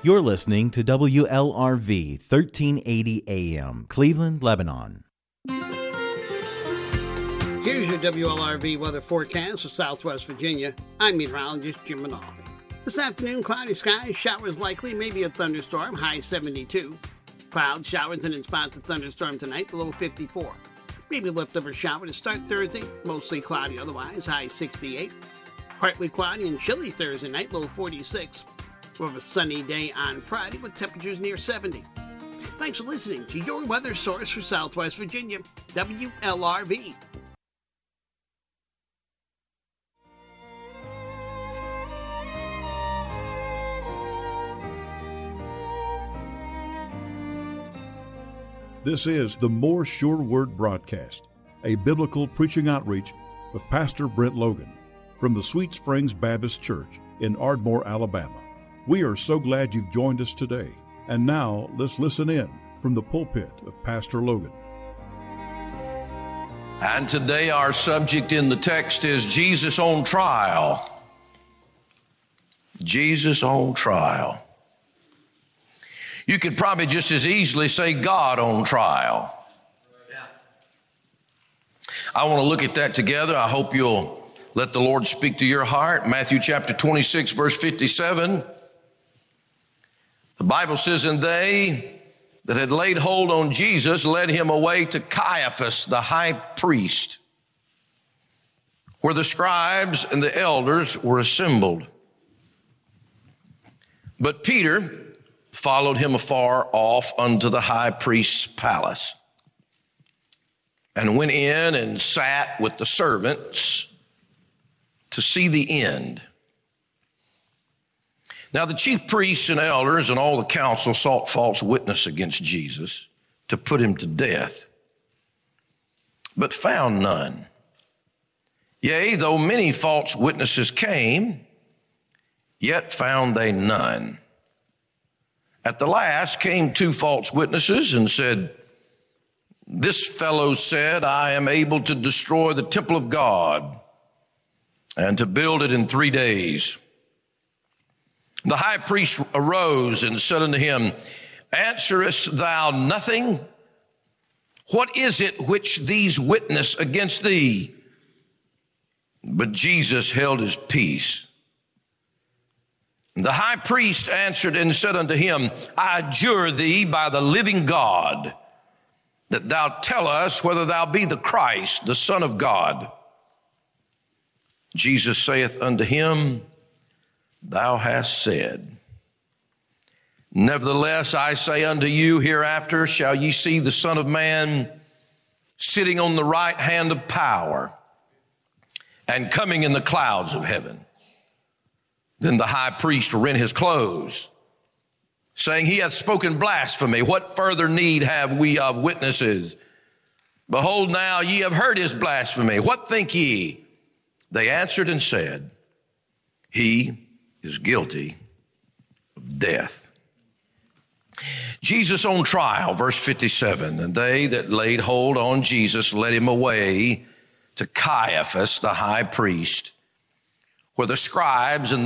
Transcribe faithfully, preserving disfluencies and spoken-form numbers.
You're listening to W L R V thirteen eighty A M, Cleveland, Lebanon. Here's your W L R V weather forecast for Southwest Virginia. I'm meteorologist Jim Manalvi. This afternoon, cloudy skies, showers likely, maybe a thunderstorm, high seventy-two. Clouds, showers, and in spots a thunderstorm tonight, low fifty-four. Maybe a leftover shower to start Thursday, mostly cloudy otherwise, high sixty-eight. Partly cloudy and chilly Thursday night, low forty-six. We'll have a sunny day on Friday with temperatures near seventy. Thanks for listening to your weather source for Southwest Virginia, W L R V. This is the More Sure Word broadcast, a biblical preaching outreach with Pastor Brent Logan from the Sweet Springs Baptist Church in Ardmore, Alabama. We are so glad you've joined us today. And now let's listen in from the pulpit of Pastor Logan. And today our subject in the text is Jesus on trial. Jesus on trial. You could probably just as easily say God on trial. I want to look at that together. I hope you'll let the Lord speak to your heart. Matthew chapter twenty-six, verse fifty-seven. The Bible says, and they that had laid hold on Jesus led him away to Caiaphas, the high priest, where the scribes and the elders were assembled. But Peter followed him afar off unto the high priest's palace, and went in and sat with the servants to see the end. Now the chief priests and elders and all the council sought false witness against Jesus to put him to death, but found none. Yea, though many false witnesses came, yet found they none. At the last came two false witnesses and said, this fellow said, I am able to destroy the temple of God and to build it in three days. The high priest arose and said unto him, answerest thou nothing? What is it which these witness against thee? But Jesus held his peace. The high priest answered and said unto him, I adjure thee by the living God, that thou tell us whether thou be the Christ, the Son of God. Jesus saith unto him, thou hast said. Nevertheless, I say unto you, hereafter shall ye see the Son of Man sitting on the right hand of power and coming in the clouds of heaven. Then the high priest rent his clothes, saying, he hath spoken blasphemy. What further need have we of witnesses? Behold, now ye have heard his blasphemy. What think ye? They answered and said, he is guilty of death. Jesus on trial, verse fifty-seven. And they that laid hold on Jesus led him away to Caiaphas, the high priest, where the scribes and